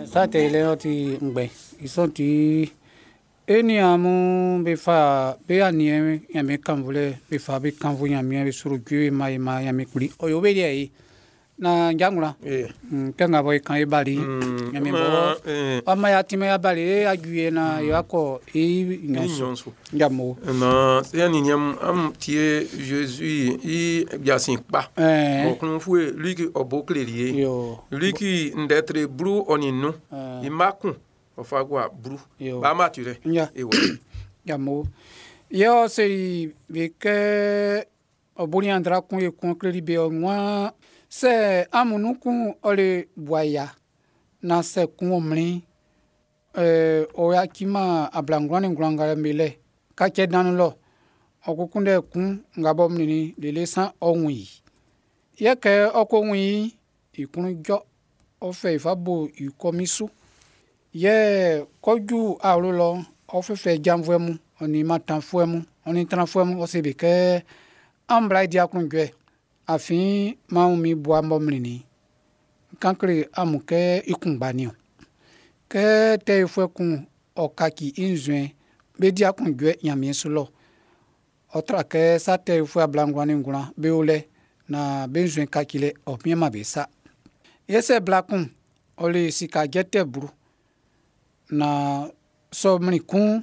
ça te le oti ngbe isoti eni amu be fa be ani ya me kanvule be fa be kanvu ya me be suru gwe ma ya me kuli oyo be ye na njangula kenga boy kan e bali ya me bo ama ya time ya bali ya gwe na yo ako nyonso njamo na se ani nyam am tie Jésus i biasin pa okun fue lui qui oboklerie lui qui ndetre bru oninu i makun ofagwa bru ba mature e wo njamo yo se be ke obuli andra kun e kun kleri be onwa se amunukun ole boya na se kun omri o ya kima ablangwan ngwangara mele ka ke danu lo okukunde kun ngabo mni lele san onwi ye ke okonwi ikun jo ofe ifabo ikomisu ye koju aro lo ofefe janvemu oni matanfuemu oni tranfuemu osebe ke ambra dia kunjwe afin maumi bua mbomrini kankre amuke ikunbanio ke te fwe kun okaki inzwen be dia kunjwe yamiesulo otra ke sa te fwe ablangwani ngula be ole na benzwen kakile opiema be sa yese blakun ole sika gete bru na so mni kun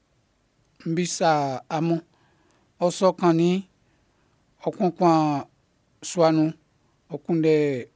mbisa amu oso kani okunkwa swanu okunde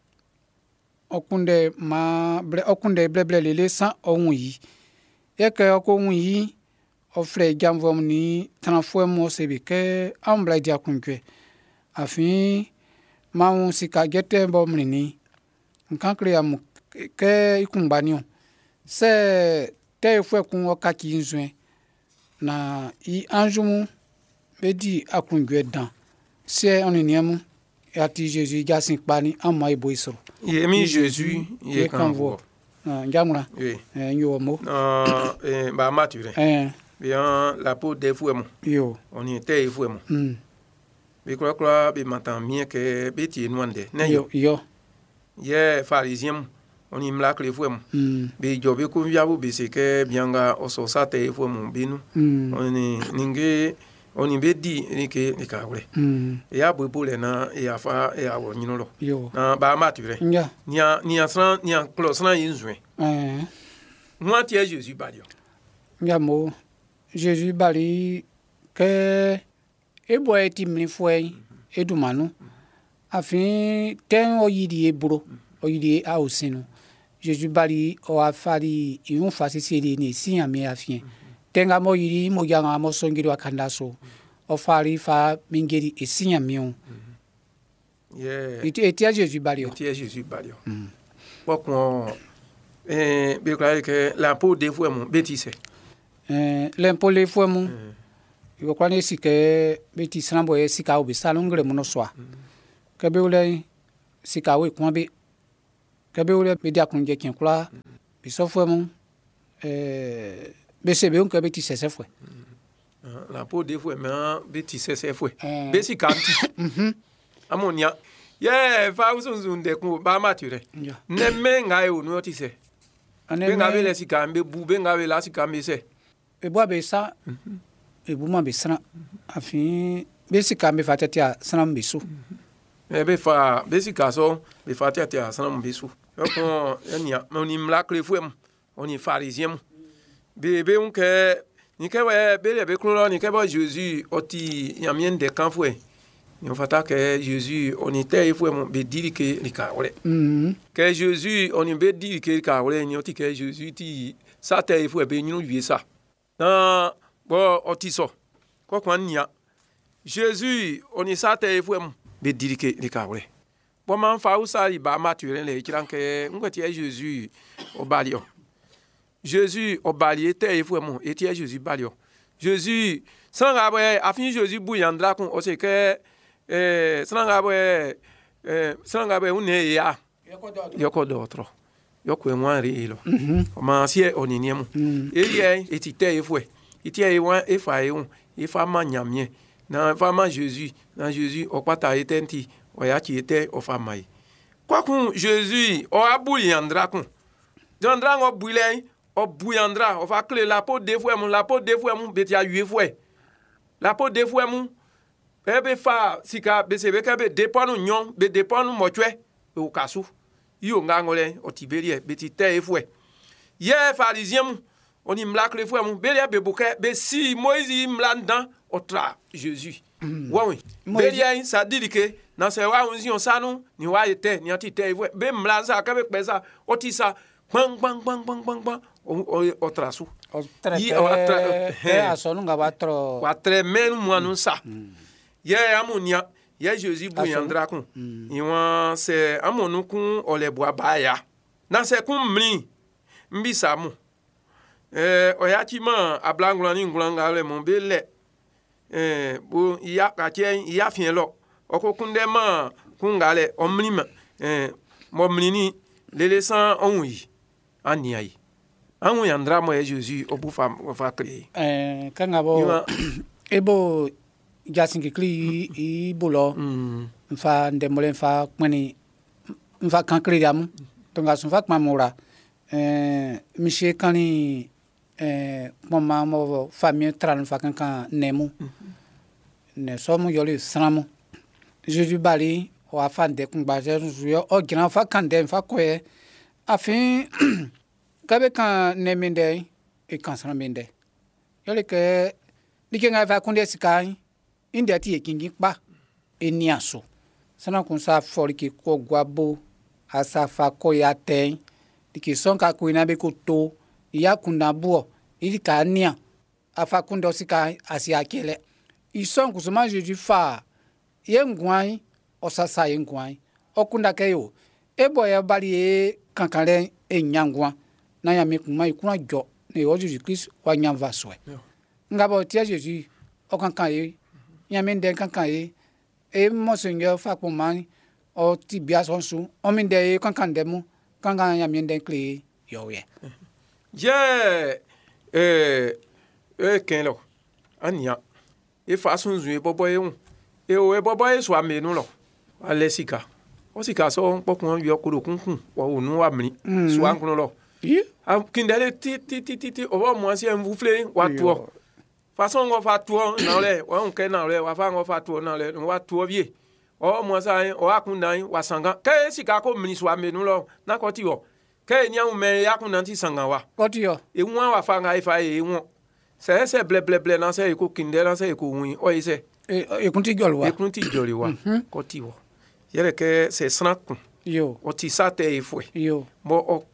bleble lele san ohun yi yeke okohun yi ofre jamvom ni transformo sebe ke ambla dia kunjwe afin maun sika gete bomni ni nkankre am ke ikunbanio se te fwe kun okaki nzwen na i anjumu bedi akunjwe dan se oniniemu ati Jésus jasin pani amma ibo isoro yemi Jésus ye kanvo njamura nyo mo ba mature bien la peau des fouemons yo on y était fouemons be crois be matan mien que be ti nwande na yo ye pharisien on y mla que fouemons be jobe ko viabo be se que bianga oso sate fouemons binu on y ninge on y be di ni ke ni ka wure ya bo le na ya fa ya wo nyino lo na ba mature nia san nia close na yinzwe moi ti Jésus badio ngamo Jésus bali ke ebo eti mni fwe edumanu afin ten oyidi ebro oyidi a osinu Jésus bali o afari iun fasisiri ni sinya me afin tenga mo yiri mo yanga mo songiri wakanda so ofari fa mingeri esinya mion eti a Jésus bali pokon be clair que la peau des fouemons betise l'impôt les fouemons yo kwani sike beti srambo e sika obi salongre muno soa kebe ole sika we kwambe kebe ole be dia kunje kinkula bi so fouemons BCB on kebe ti sese fwe la peau des fouemons beti sese fwe be sika anti amonia ye fa uzunzun de ku ba mature ne menga e onu ti se be ngabe le sika mbe bu be ngabe la sika mbe se e bo be sa e bu ma be sra afin be sika mbe fatia sra mbe su be fa be sika so be fatia sra mbe su ko enia oni mla kle fouem oni pharisien be on ke ni ke be le be klo ni ke ba Jésus oti yamien de kan foué ni on fata que Jésus on était fouem be dire que li ka wole que Jésus on be dire que li ka wole ni oti que Jésus ti sa te foué be ni lui ça na bo otiso ko kwanya Jésus oni sa te fouem be dire que li ka wole bo man fa usali ba mature le kiran ke ngoti Jésus o balio Jésus o balié te fouem eti Jésus balio Jésus sans rabé afin Jésus bouyandra kon o se que sans rabé une ya yoko d'autre yoko enwari lo ma si oniniemu eye eti te foué eti e wan e fa e fa manyamie na fa ma Jésus o pata etenti o ya ki ete o fa mai kwa kun Jésus o abuyandra kon Jandra ngo bouilé o bouyandra o va clé la peau de fois mon betia 8 fois la peau de fois mon ebe fa sika be sebe ka be dépend nyon be dépend mochwe o kasu yo ngangole o tiberie beti te fois ye pharisien on y mlak le fois mon belia be bouke be si Moïse mlandan o tra Jésus oui belia ça dit que dans ce wa on on ça non ni wa ete ni anti te be mlan ça ka be pesa o ti ça bang bang bang bang bang bang o trasu wa tre men mo non ça ye amonia ye Jésus buyandra kun iwan se amonu kun ole boa baya na se kun mli mbisa mu oyatima ablangulani ngulanga le mon bele bo ya ka tien ya fien lo okokунde ma kungale omlima mo mlini lele san onwi aniai anwu yandra mo Jésus obufa fa créer kangabo ebo jasingi kli I bolo mfa ndemole mfa kweni mfa kankri yamu tonga sunfa kmamura miche kani mama mo famille tran fa kankan nemu ne somu yoli sanamu Jésus bali o afande kungba Jésus yo o gran fa kande fa koye afin kabe kan neminde e kansana minde yoli ke dikenga fa kunde sikai inde ti ekingi pa eniaso sana kun sa fori ki ko gwabo asa fa ko ya ten diki son ka ko ina be ko to ya kunna buo ili ka nia afa kun do sika asia kele ison kusuma Jésus fa ye ngwan o sasa ye ngwan o kunda ke yo ebo ya bali e kankale e nyangwa na ya me kuma ikuna jo ne o Jésus Christ wa nyamva so ngabo ti Jésus o kankan ye yamin den kankan ye e monseigneur fa ko man o ti bia sonsu o min de kankan demu kankan yamin den kle yo ye kenlo ania e fa sun zue bobo e un e o e bobo e so amenu lo ale sika o sika so pokun yo kuro kunkun wo onu wa mi so ankun lo kindele ti o mo si envufle wa to façon on va tout dans les on que dans les wa fa on va tout dans les on va tout vie o mo sa o akunda wa sanga ke sika ko mi so amenu lo na ko ti wo ke nya o me ya kun nanti sanga wa ko ti yo e won wa fa nga ifa e won se ble na se ko kindele se ko win o ise e kun ti jolwa ko ti wo yere ke se snakun yo o ti sa te e fwe yo mo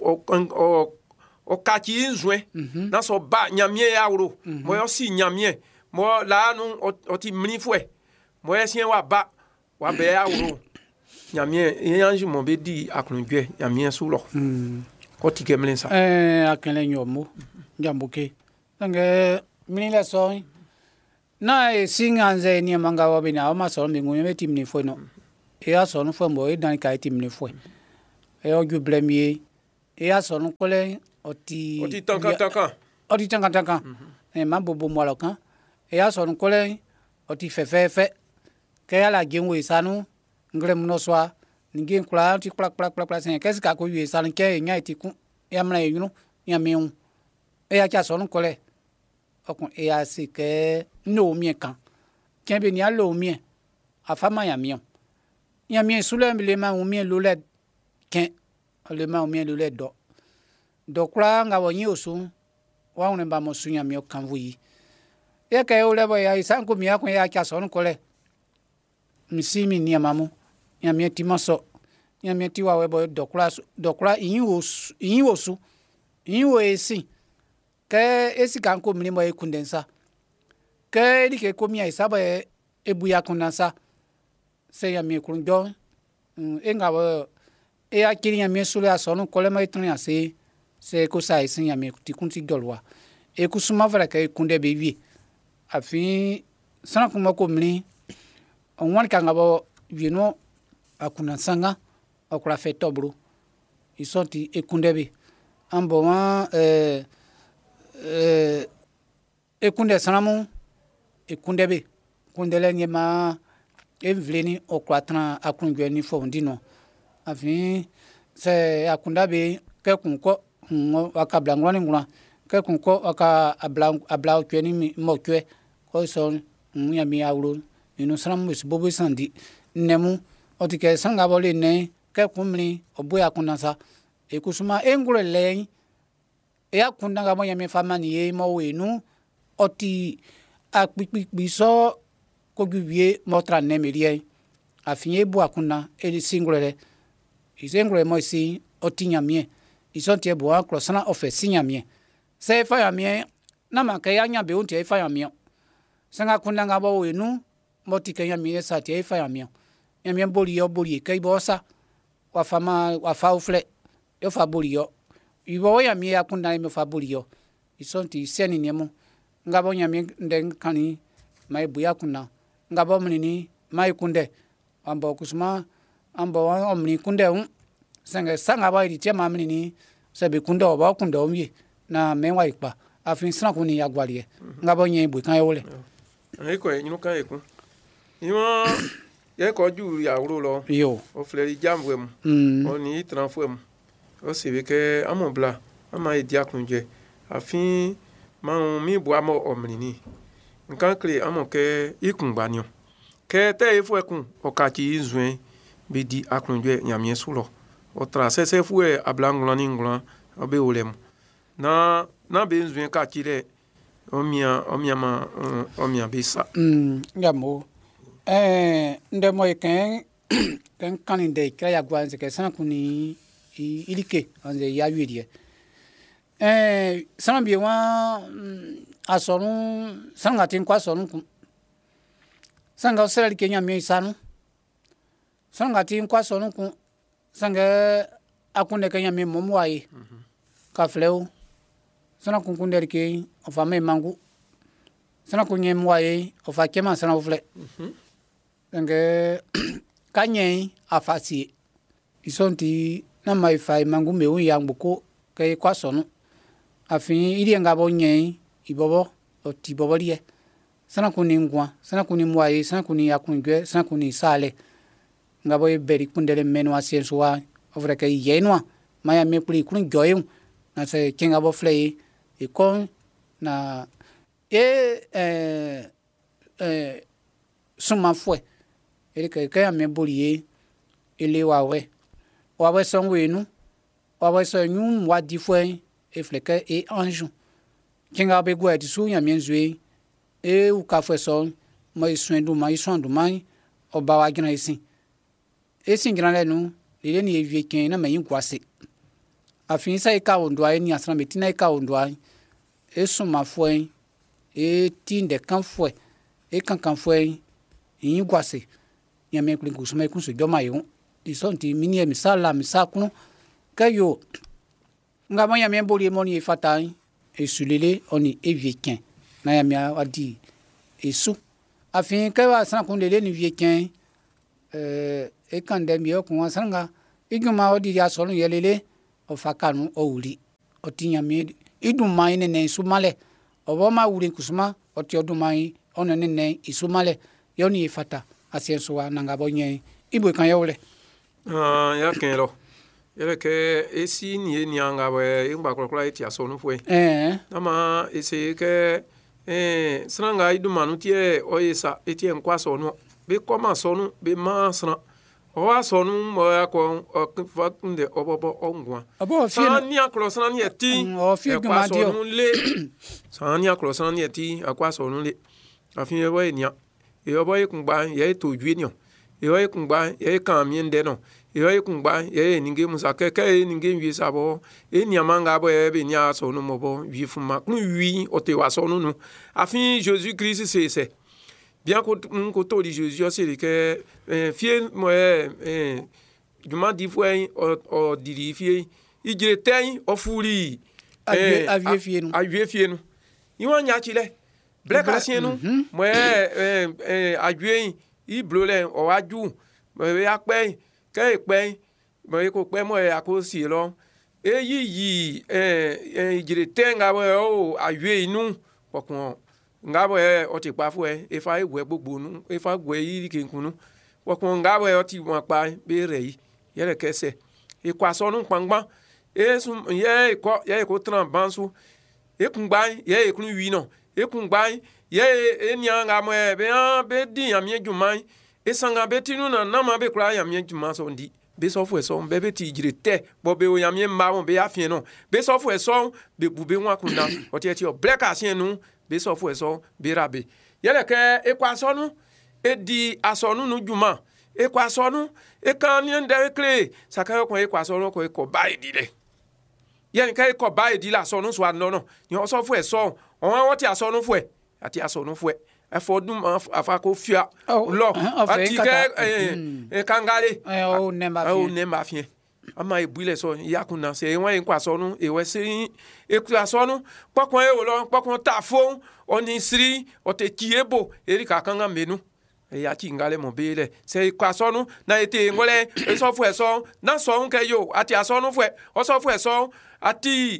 o kati nzwe na so ba nyamie ya wuro mo yo si nyamie mo la nu o ti mni fwe mo esien wa ba wa be ya wuro nyamie yanju mo be di akunjwe nyamie su lo ko ti kemlen sa akele nyomo njambuke nge mini la so na e singanze ni manga wa bina o ma so mi ngwe ti mni fwe no e ya so no fwe mo e dan ka ti mni fwe e o ju blemie e ya so no kole oti tanka e mambo mo lo kan e ya so no kole oti fefe ke ya la genwe sanu ngre mno swa ngi kula ti kla sen ke ska ko yue san ke nya ti ku ya mna yunu ya miun e ya cha so no kole okun e ya si ke no mi kan ke be ni a lo mi afama ya mi sule le ma mi lo le ken le ma mi lo le do kula nga wo nyi osu wa un ba mo sunya mi kan wi e ke o le bo ya isan ko mi akun ya cha so no kole mi si mi ni amamu ya mi ti maso ya mi ti wa we bo do kula yin osu yin wo esi ke esi kan ko mi mo e kundensa ke ri ke ko mi isa ba e bu ya kundansa se ya mi kun jo e nga wo e a kiri ya mi sule aso no kole ma itun ya se ko sa isin ya mi ti kun ti jolwa e ku suma vra ke kunde be wi afin sana kuma ko mi on wan ka nga bo wi no akuna sanga akura fe tobru isoti e kunde be ambo wa e kunde sanamu e kunde be kundele nyema e vleni o kwatran akunjwe ni fo ndino afin se akunda be ke kun ko aka blangwani ngula ke kun ko aka abla chweni mi mo chwe ko son nya mi awlo inu sram wis bobo sandi nemu otike sanga bole ne ke kumli oboya kunasa e kusuma engule le e akunda ngabo nya mi famani ye mo wenu oti akpikpi so ko guwie motra ne merie afinye bu akuna e singule isengule mo si otinya mie isontie bu akro sana ofesinya mie se fa ya mie na maka ya nya be untie fa ya mie sanga kunda ngabo wenu motike nya mie sa tie fa ya mie nya mie boli ke bosa wa fama wa fa ufle yo fa boli yo ibo ya mie akunda me fa boli yo isonti seni nemo ngabo nya mie nden kani mai bu yakuna ngabo mnini mai kunde ambo kusuma ambo omni kunde sanga ba ri tema mnini sebe kunde oba kunde omye na menwa ipa afin sna kuni agwalie ngabo nye bu kan yole eko yinu kan eku iwon ye ko ju yawro lo yo o fleri jamwe mu oni transfer mu o se be ke amobla ama idi akunje afin ma mi bu amo omni nkan kle amo ke ikungbanion ke te efu ekun okati izuen bidi akunje nyamie sulo o tra se fu e ablanglo ni nglo obe olem na be izuen ka kire omia bisa ngamo nde mo ken kan de kaya gwanze ke sana kuni ilike anze ya wiedie sana bi wa asonu sanga tin kwa sonu ku sanga sera kenya mi sanu sanga tin kwa sonu ku sanga akunde kenya mi momwai ka fleu sana kunkunde ke ofa me mangu sana kunye mwai ofa kema sana ufle sanga kanye afasi isonti na mai fai mangu me un yangbuko ke kwa sonu afin ili ngabo nye ibobo oti bobolie sana kuni ngwa sana kuni mwai sana kuni yakungwe sana kuni sale ngabo e beri kundele menwa sensuwa ofre ke yenwa maya me kuli kun joyun na se kinga bo flei e kon na suma fue ele ke me bolie ele wawe son wenu wawe so nyum wadi fue e fleke e anju kinga be gwa di su nya mienzwe e u ka fue so mai swendu mai sondu mai oba wa gina isin e singina le nu le ni ewie ken na mai kwase afin sai ka ondwa ni asra metina ka ondwa e suma fue e tinde kan fue e kan fue yin kwase nya me kuli kusuma kunsu joma yo isonti mini misala misakunu kayo ngaba nya me boli moni fatai e sulele oni evieken na ya mi adi esu afin ka wa san kun lele ni vieken e kan dem yo kun sanga iguma odi ya sonu yelele o fakanu o wuri o tinya mi idun mai ne sumale o bo ma wuri kusuma o ti odun mai ono ne isumale yo ni fata asienso wa nanga bonye ibo kan yole ya kenlo yele ke esi ni anga we ingba kokla eti asonu fue ama ese ke sranga idumanu tie oyesa eti enkwa sonu be koma sonu be ma sra o asonu mo akon okunde obobo ongwa sani aklo sani eti akwa sonu le sani aklo sani eti akwa sonu le afin ebo enia ebo ikungba ye toju enion ebo ikungba ye kan mi nde no yo ikungba ye ninge musake ke ninge wi sabo eni amanga bo e be ni aso no mobo wi fuma kun wi o te wa so no afin Jésus Christ c'est bien ko to di Jésus c'est que fie mo du ma di foi o di fie ijire ten o furi avie fie no iwon nya chile black asien no mo avie i blole o aju mo ya pe ke pe mo ko pe mo akosi lo eyi ijire tenga o awe inu pokun ngabo o ti pa fu e fa ewe gbogbo nu e fa gwe yi kinkunu pokun ngabo o ti won pa be re yi yele kese e kwaso nu pangban sum ye ko tran bansu e kun gbai ye kun wi no e kun gbai ye nyanga mo be di yamie jumai e sanga be tinu na ma be kura yamie juma so ndi be so fu so be ti jire te bo be o yamie mba won be afien no be so fu so be bu be nwa kun na o ti o black asien nu be so fu so be rabe yele ke e kwa so nu e di asonu nu juma e kwa so nu e kan ni nde kle saka ko e kwa so nu ko e ko ba e di le yele ke e ko ba e di la so nu so an no ni o so fu so on ti asonu fu e ati asonu fu e afodum afa ko fia lo ati ke kangale o nemba fien ama e buile so yakuna se won en kwa so nu e we se e kwa so nu pokon e lo pokon ta fo oni sri o te kiebo eri ka kanga menu e ya ki ngale mo bele se kwa so nu na ete ngole e so fu e so na so nke yo ati aso nu fu e o so fu e so ati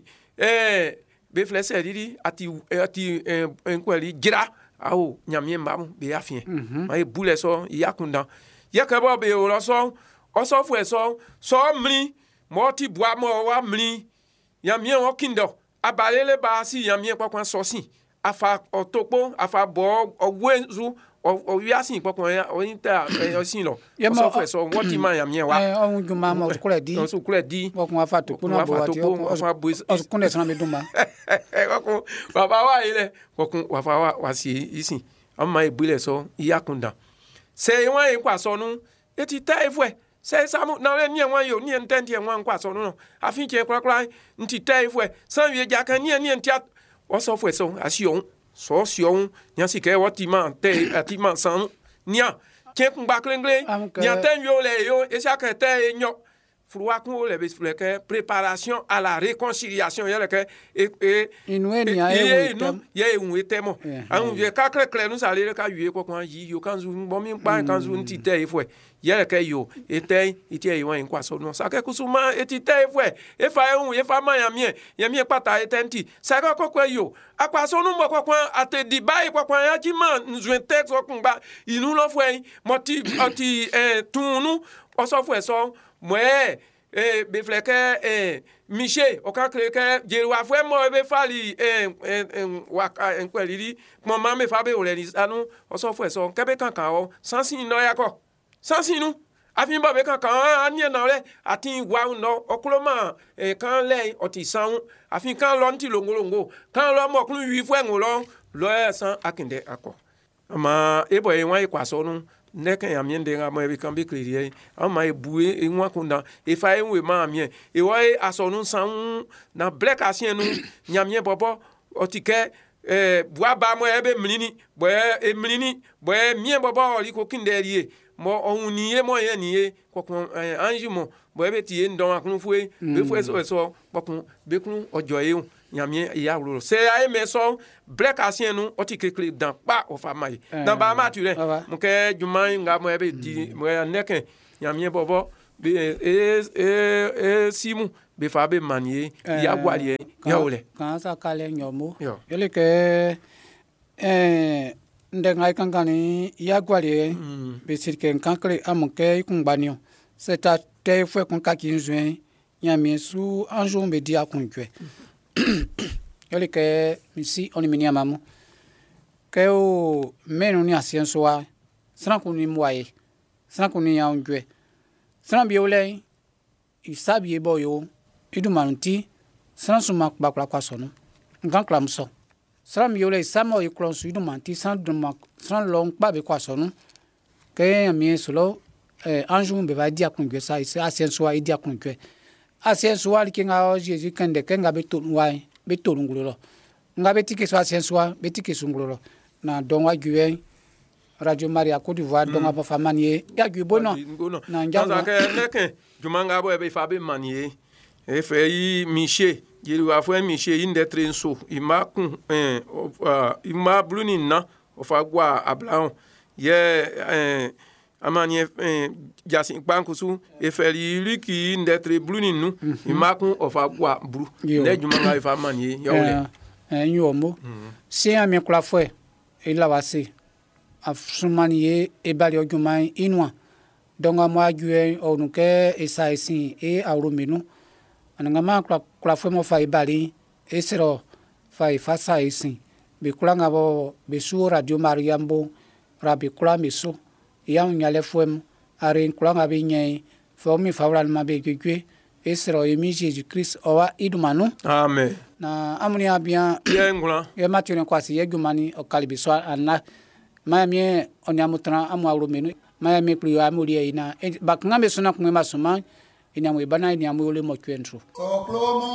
be flese didi ati enkweli gira awo nyamie mamu be afien ma e bule so yakunda yakabo be o so o so fu e so mri mo ti bua mo wa mri yamie o kindo abalele ba si yamie kwakwan so si afa otopo afa bo ogwezu o wiasin kwakwan ya o inta o sin lo o so fu e so what ti man yamie wa o juma mo kule di kwakwan afa topo na bo ati o kunde sana me duma kwakwan baba wa ile kwakwan wafa wa si isin ama e bule so yakunda se won en kwa so nu eti tai fu e se samu na ni enwan yo ni ententi enwan kwa so no afin che krakra nti tai fu e san wie ja kan ni entia o so fu e so asion so sion nya si ke woti man te ati man san nya ke kun ba klengle nya ten yo le yo e sa ke te nyo frua kun le be que préparation à la réconciliation yele ke inwe ni aye ye un etemo an ye ka kle nu sale ka yue ko kan yi yo kan zu bo mi pa kan zu nti te ifo yele ke yo etei iti e wan kwa so no sa ke kusuma eti te ifo e fa ma ya mie pata etenti sa ka ko yo akwa so nu mo ko kan ate di bai ko kan ya ji man nzu tek so kun ba inu lo fo moti ati tunu o so fo so mwe be fleke miche o ka kreke je wa fwe mo be fali waka enkweliri mo ma me fa be o le ni anu o so fwe so kebe kankan o sansin no yako sansin nu afin ba be kankan ani na le ati wa no okuloma kan le o ti san afin kan lo nti longolongo kan lo mo kun wi fwe ngolo lo san akinde akọ ama ebo e wan ikwa so nu neken ya miende nga mo e kan be clear ama e bue e nwa kunda e fa enwe ma mie e wa asonu san na black asien nu nyamie bobo otike bua ba mo e be mlini bo e mlini bo e mie bobo ori ko kinderie mo ohun niye mo ye niye kokon anju mo bo e be tie ndon akun fue be fue so kokon be kun ojo e nyamie ya ro se ai me so black asien nu otike clip dan pa o fa mai dan ba ma tu le mo ke juman nga mo e be di mo neken nyamie bobo be simu be fa be manie ya gwalie ya ole kan sa kale nyomo yele ke ndengai kankani ya gwalie be sirke kankre amonke kunbanio c'est ta te fwe kon ka kinzwen nyamie su anjo be dia kunjwe yole ke misi oni minia mamu ke o menu ni asienso wa sran kuni mwaye sran kuni ya unjwe sran bi ole isabi ebo yo idumanti sran suma bakla kwa sonu ngan klamso sran bi ole samo iklon su idumanti sran long pa be kwa sonu ke ami solo anju be va dia kunjwe sa asienso wa dia kunjwe asienso wa likinga o Jesus kende kenga beto nwai beto ngulolo nga betike so asienso wa betike sungulolo na donwa gwe Radio Maria Côte d'Ivoire donga ba famanie ya gwe bono na njanga ke neke jumanga bo e be fa be manie e fe yi miche yiru afo miche inde trenso imakun ima bluni na o fa gwa ablahon ye amanye jasin bankusu e feri riki ndetre bluni nu imakun of agwa bru ne juma nga ifa manie ya ole nyomo se ami kula fwe e la wase afsumanie e bali ojuma inwa donga mo agwe onuke esa isin e awromenu anangama kula fue mo fai bali esero fai fasa isi be kula ngabo be su Radio Maria mbo rabi kula miso ya nyale fuem are kula ngabe nyai fo mi fawran ma be gwe esero emi Jésus Christ owa idumanu amen na amuni abia ye ngula ye matune kwasi ye gumani o kalibiso anna mami onyamutra amwa menu mami priyo amuri ina bakanga mesona kumema suma ina mwebana ina mwole mo kwentu